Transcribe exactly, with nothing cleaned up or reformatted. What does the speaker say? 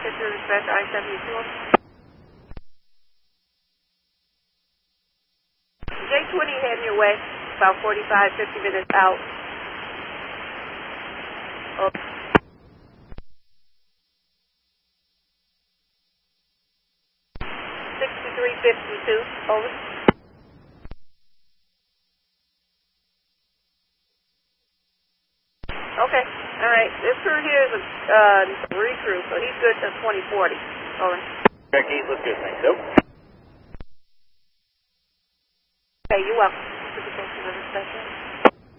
Pitcher, respect I seventy-two. J twenty heading your way, about forty-five, fifty minutes out. Oh. sixty-three fifty-two, over. Okay, all right. This crew here is a uh, recrew, so he's good till twenty forty. Over. Check Keith, looks good, thanks. Nope. Okay, you're welcome.